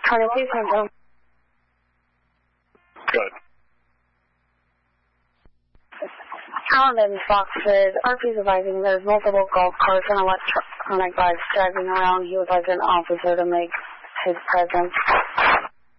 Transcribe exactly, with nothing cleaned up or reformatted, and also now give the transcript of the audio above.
twenty-two Central. Good. Alan in Foxford. R P's advising there's multiple golf carts and electronic bikes driving around. He would like an officer to make his presence